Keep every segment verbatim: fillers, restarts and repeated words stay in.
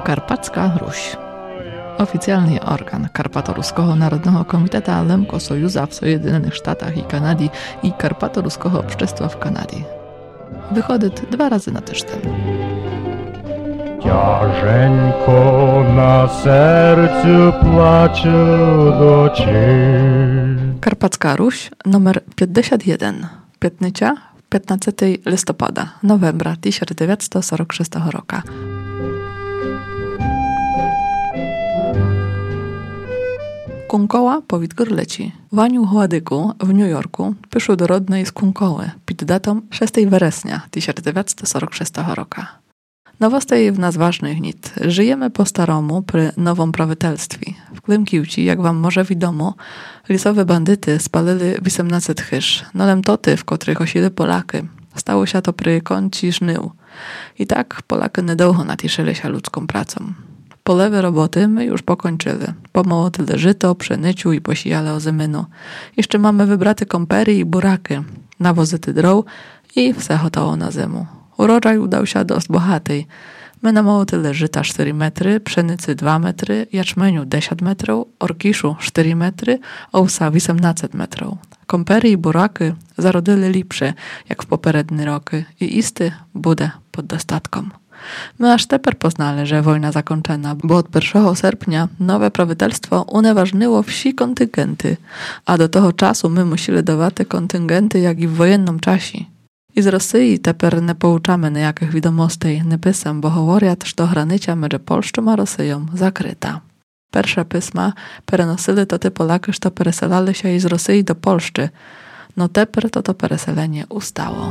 Karpacka Ruś. Oficjalny organ Karpato-Ruskiego Narodnego Komiteta Lemko Sojuza w Sojedynionych Sztatach i Kanady i Karpato-Ruskiego Общества w Kanadzie. Wychodzi dwa razy na tydzień. Ciężko na sercu płacze docie. Karpacka Ruś, numer pięćdziesiąt jeden. Piętnycia piętnastego listopada, novembra tysiąc dziewięćset czterdziestego szóstego roku. Kunkoła powid Gorleci. W Aniu Hładyku w New Yorku przyszł do rodnej z Kunkoły pod datą szóstego września tysiąc dziewięćset czterdziestego szóstego roku. Nowostej w nas ważnych nit. Żyjemy po staromu przy nowym prawitelstwie. W Klimkiłci, jak wam może wiadomo, lisowe bandyty spalili osiemnaście chyż. Nolem toty, w których osili Polaki. Stało się to przy kąci Żnył. I tak Polaki niedługo natiszyli się ludzką pracą. Polewy roboty my już pokończyli. Pomołotyli żyto, pszenicu i posijali ozymynu. Jeszcze mamy wybraty kompery i buraki, nawozyty droł i wse gotowo na zimu. Urodzaj udał się dość bohatej. My namołotyli żyta cztery metry, pszenicy dwa metry, jaczmeniu dziesięć metrów, orkiszu cztery metry, owsa osiemnaście metrów. Kompery i buraki zarodyli lepsze, jak w poprzednie roky i isty bude pod dostatką. My aż teper poznali, że wojna zakończona, bo od pierwszego sierpnia nowe prawitelstwo unieważniło wsi kontyngenty, a do tego czasu my musili dawać te kontyngenty jak i w wojennym czasie. I z Rosji teper nie pouczamy nejakych wiadomostej, nie pisam, bo говорять, że granica między Polską a Rosją zakryta. Pierwsze pisma perenosili to te Polaki, że pereselali się i z Rosji do Polszczy, no teper to to pereselenie ustało.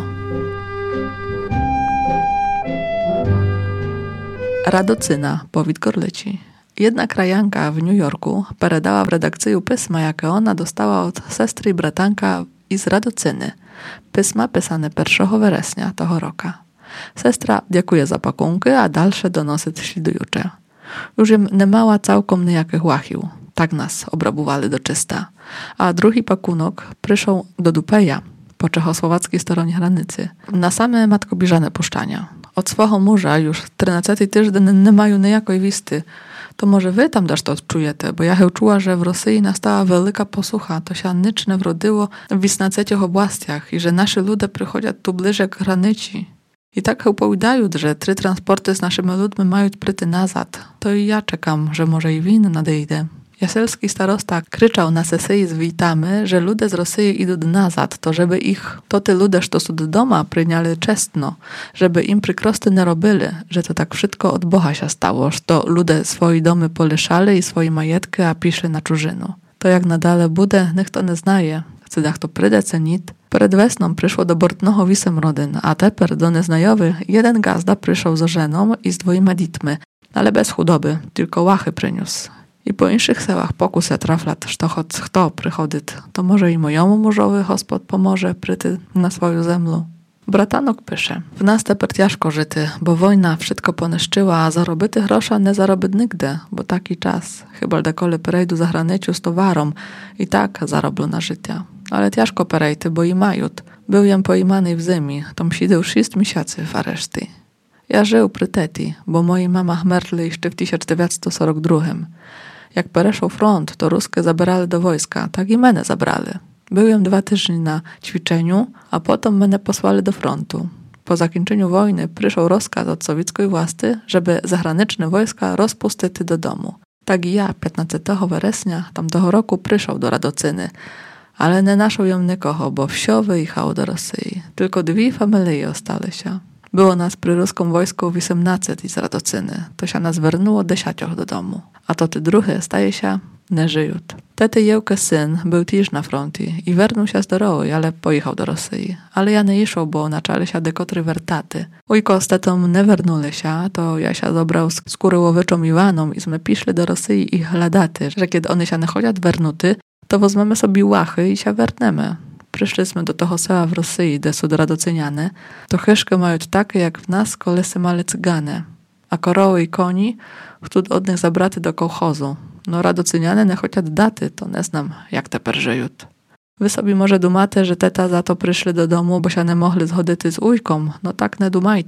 Radocyna, powid Gorleci. Jedna krajanka w New Yorku peredała w redakcyju pisma, jakie ona dostała od sestry i bratanka iz Radocyny. Pisma pisane pierwszego września tego roku. Sestra dziękuję za pakunki, a dalsze donosy śledujucze. Już im nie mała całkiem nijakich łachił. Tak nas obrabowali do czysta. A drugi pakunok przyszł do Dupeja, po czechosłowackiej stronie granicy, na same matkobiżane puszczania. Od swojego murza już trynадцятий tydzień nie mają nijakoj wisty. To może wy tam też to odczujecie, bo ja czuła, że w Rosji nastała wielka posłucha, to się nic nie wrodyło w osiemnastych oblastiach i że nasi ludzie przychodzą tu bliżej k granicy. I tak opowiadają, że trzy transporty z naszymi ludźmi mają pryty nazad. To i ja czekam, że może i win nadejdzie. Jaselski starosta krzyczał na sesji z witamy, że ludzie z Rosji idą nazad, to żeby ich, to te ludzie, co są do doma, przyjęli czestno, żeby im przykrosty nie robili, że to tak wszystko od Boha się stało, że to ludzie swoje domy polyszali i swoje majetki, a piszli na czużynu. To jak nadale bude, niech to nie znaje. Cydach to pryde cenit. Przed wiosną przyszło do Bortnoho wisem rodyn, a teper do nieznajowy jeden gazda przyszł z żeną i z dwojma dzitmi, ale bez chudoby, tylko łachy przyniósł. I po inszych sełach pokusę traflat, że choć kto przychodyt, to może i mojemu murzowy hospod pomoże pryty na swoją zemlu. Bratanok pisze, w nas teper ciężko żyty, bo wojna wszystko poniszczyła, a zarobyty grosza nie zarobić nigdy, bo taki czas, chyba dekole perejdu za granicą z towarą i tak zaroblu na życie. Ale ciężko perejty, bo i majut. Był jem poimany w ziemi, tom siedział sześć miesięcy w areszty. Ja żył przy teti, bo moi mama chmerli jeszcze w tysiąc dziewięćset czterdziestym drugim. Jak pereszł front, to ruskie zabrali do wojska, tak i mnie zabrali. Byłem dwa tygodnie na ćwiczeniu, a potem mnie posłali do frontu. Po zakończeniu wojny przyszł rozkaz od sowieckiej władzy, żeby zagraniczne wojska rozpuścić do domu. Tak i ja piętnastego września tamtego roku przyszł do Radocyny, ale nie naszł ją nikogo, bo wsio wyjechał do Rosji. Tylko dwie familie ostali się. Było nas przy ruskim wojsku osiemnaście z Radocyny. To się nas wernuło dziesięcioro do domu. A to ty drugie staje się nie żyją. Tety jełkę syn był też na froncie i wernuł się zdrowy, ale pojechał do Rosji. Ale ja nie išł, bo naczali się dekotry wertaty. Ujko z tetą nie wernuli się, to ja się zabrał z skóryłowyczą Iwaną i sme piszli do Rosji ich ladaty, że kiedy one się nie chodzą wernuty, to wezmemy sobie łachy i się wernemy. Przyszliśmy do toho sela w Rosji, gdzie są radocyniane, to chyszki mają takie jak w nas kolesy male cygane, a koroły i koni chcą od nich zabraty do kołchozu. No radocyniane nie chociaż daty, to nie znam jak teper żyją. Wy sobie może dumacie, że teta za to przyszli do domu, bo się nie mogli zchodzić z ujką, no tak nie dumajte.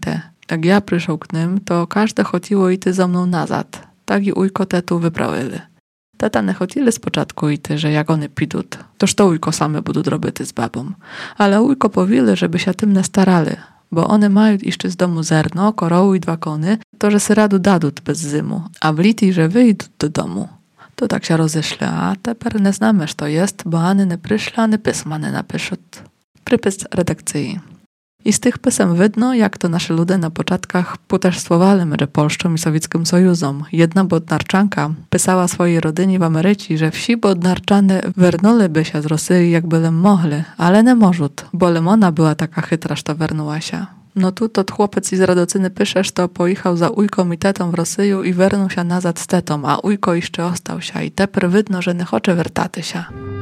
Jak ja przyszł k nim, to każde chodziło iść za mną nazad. Tak i ujko tetu wyprawili. Tata nie chodzili z początku iść, że jak one pidut, toż to ujko same będą robić z babą. Ale ujko powili, żeby się tym nie starali, bo one mają jeszcze z domu zerno, korołu i dwa kony, to że se radu dadut bez zymu, a w liti, że wyjdą do domu. To tak się rozeszli, a teper nie znamy, co jest, bo ani nie przyszli, ani pisma nie napiszą. Przypis redakcji. I z tych pisem widno, jak to nasze ludy na początkach putestwowali między Polską i Sowieckim Sojuzem. Jedna bodnarczanka pisała swojej rodzinie w Ameryce, że wsi bodnarczane wernuli się z Rosji, jak byle mogli, ale nie możą, bo Lemona była taka chytra, że to wernuła się. No tu to chłopiec z Radocyny pisze, że pojechał za ujką i tetą w Rosję i wernął się nazad z tetą, a ujko jeszcze ostał się i teper widno, że nie chce wertaty się.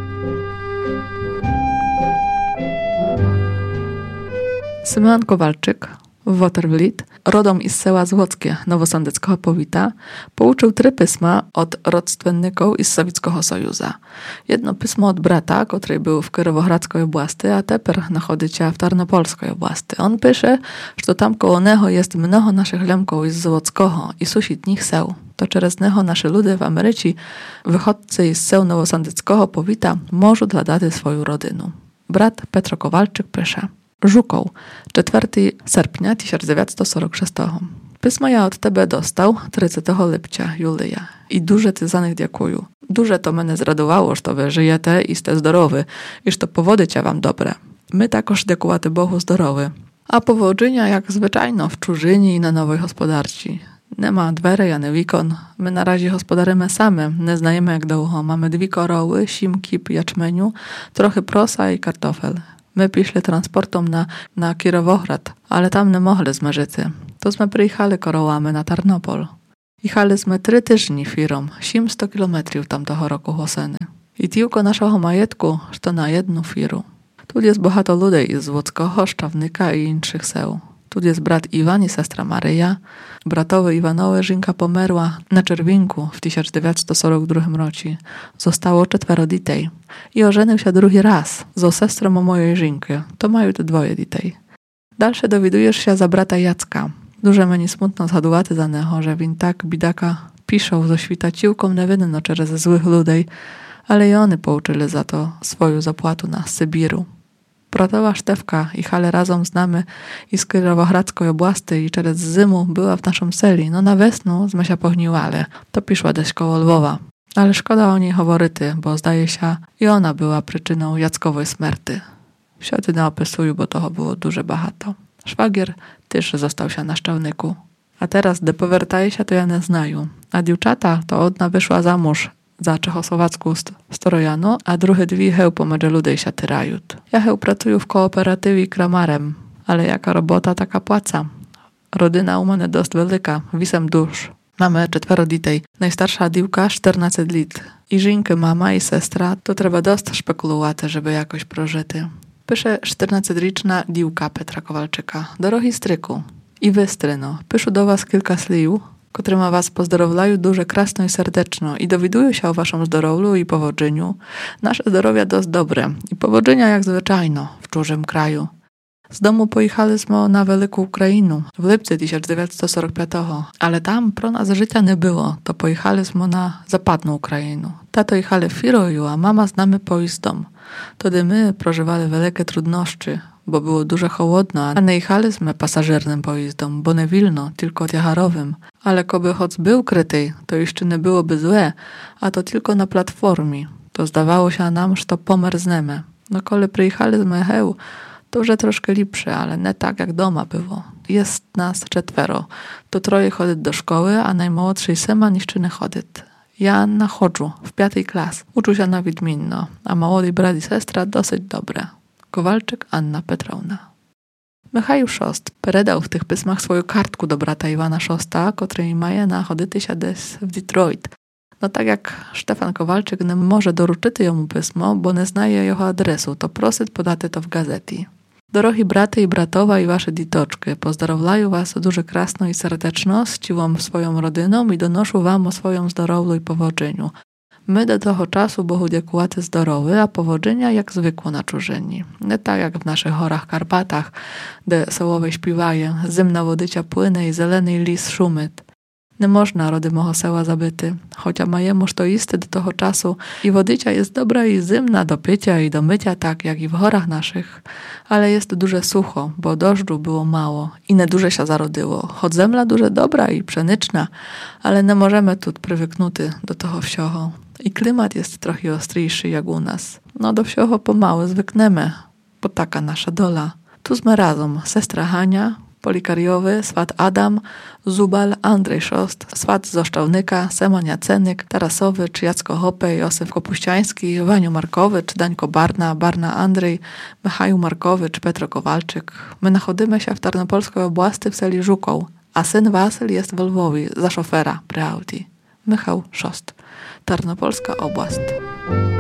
Symeon Kowalczyk, Watervliet, rodom iz sela Złockie Nowosądeckiego powita, pouczył trzy pisma od rodstwenników iz Sowieckiego Sojuza. Jedno pismo od brata, który był w Kirowohradzkiej oblasti, a teper nachodzi się w Tarnopolskiej oblasti. On pisze, że tam koło neho jest mnoho naszych lemków iz Złockiego i susidnich seł. To przez neho nasze ludy w Ameryce, wychodcy iz seł Nowosądeckiego powita, możą dla daty swoją rodzinę. Brat Petro Kowalczyk pisze: Żukoł, czwartego sierpnia tysiąc dziewięćset czterdziestego szóstego. Pismo ja od tebe dostał trzydziestego lipca, Julia. I duże ty za nich dziękuję. Duże to mnie zradowało, że to wy żyjecie i ste zdrowy, i że to powody cię wam dobre. My takoż dziękuję Bogu zdrowy. A powodzenia jak zwyczajno w Czużyni i na nowej gospodarci. Nie ma dwerej, ani wikon. My na razie gospodarzymy same. Nie znajemy jak długo. Mamy dwie koroły, simki, jaczmeniu, trochę prosa i kartofel. My piszli transportom na, na Kirowohrad, ale tam nie mogli zmarzycy. To sme przyjechali korołami na Tarnopol. Jechaliśmy trzy tygodnie firmą, siedemset kilometrów tamtego roku Hoseny. I tylko naszego majetku, że na jedną firu. Tu jest bohato ludzi z Łódzkiego, Szczawnika i innych seł. Tu jest brat Iwan i sestra Maryja. Bratowy Iwanowy żynka pomerła na czerwinku w tysiąc dziewięćset czterdziestym drugim roku. Zostało czworo dzieci. I ożenił się drugi raz z sestrą mojej żynki. To mają te dwoje dzieci. Dalsze dowiadujesz się za brata Jacka. Duże mnie smutno zhadowaty za neho, że win tak bidaka piszą ze świtaciłką niewinno przez złych ludzi, ale i one pouczyli za to swoją zapłatu na Sybiru. Bratowa Sztewka i hale razem z nami i z Kirowohradzkiej oblasti i przez zimu była w naszym seli. No na wiosnę zmy się pogniłali. To piszła gdzieś koło Lwowa. Ale szkoda o niej howoryty, bo zdaje się i ona była przyczyną Jackowej śmierci. Wsiady nie opisuję, bo toho było duże bahato. Szwagier też został się na szczawniku. A teraz, gdy powiertaje się, to ja nie znają. A dziewczata to odna wyszła za mąż za czechosłowacką strojanu, a drugie dwie heł pomiędzy ludzi się tyrają. Ja heł pracuję w kooperatywie kramarem, ale jaka robota, taka płaca. Rodzina u mnie dość wielka, wisem dusz. Mamy czworo dzieci, najstarsza dziewka czternaście lat. I żynkę mama i sestra, to trzeba dość szpekulować, żeby jakoś prożyty. Pisze czternastoletnia dziewka Petra Kowalczyka. Drogi stryku i wy, stryno, piszę do was kilka sliw, które ma was pozdrowlają duże krasno i serdeczno i dowidują się o waszym zdrowiu i powodzeniu. Nasze zdrowie dość dobre i powodzenia jak zwyczajno w czужym kraju. Z domu pojechaliśmy na Wielką Ukrainę w lipcu tysiąc dziewięćset czterdziestego piątego, ale tam pro nas życia nie było, to pojechaliśmy na zapadną Ukrainę. Tato jechali firoju, a mama z nami pojeźdą. Wtedy my prożywali wielkie trudności, bo było dużo chłodno, a nie jechaliśmy pasażernym pojeźdem, bo nie wilno, tylko tiacharowym. Ale koby choć był kryty, to jeszcze nie byłoby złe, a to tylko na platformie. To zdawało się nam, że to pomerznemy. No kole przyjechaliśmy heł, to już troszkę lepsze, ale nie tak jak doma było. Jest nas czworo. To troje chodzi do szkoły, a najmłodszy Sema jeszcze nie chodzi. Ja na chodżu, w piątej klas. Uczę się na widminno, a młody brat i sestra dosyć dobre. Kowalczyk Anna Petrowna. Michał Szost predał w tych pismach swoją kartku do brata Iwana Szosta, której maje na chodyty się des w Detroit. No tak jak Stefan Kowalczyk nie może doruczyć jemu pismo, bo nie znaje jego adresu, to prosit podaty to w gazeti. Drogi braty i bratowa i wasze ditoczki, pozdrowlają was duże krasno i serdeczno, z ciłą swoją rodziną i donoszą wam o swoją zdrowiu i powodzeniu. My do toho czasu Bohu dziękułaty zdrowy, a powodzenia jak zwykło na czurzeni. Nie tak jak w naszych horach Karpatach, gdzie sołowe śpiewaje, zimna wodycia płyne i zelený lis szumyt. Nie można rody moho sela zabyty, chociaż majemu to isty do toho czasu i wodycia jest dobra i zimna do pycia i do mycia tak, jak i w horach naszych, ale jest duże sucho, bo deszczu było mało i nie duże się zarodyło, choć zemla duże dobra i pszenyczna, ale nie możemy tu prywyknuty do toho wsioho i klimat jest trochę ostryjszy jak u nas. No do wsioho pomału zwyknemy, bo taka nasza dola. Tu sme razem, sestra Hania, Polikariowy, swat Adam, Zubal, Andrzej Szost, swat Zoszczałnyka, Seman Jacenyk, Tarasowicz, Jacko Hopej, Józef Kopuściański, Waniu Markowicz, Dańko Barna, Barna Andrzej, Michał Markowicz, Petro Kowalczyk. My nachodzimy się w Tarnopolskiej oblasti w seli Żukoł, a syn Wasyl jest w Lwowie za szofera przy Audi. Michał Szost, Tarnopolska oblast.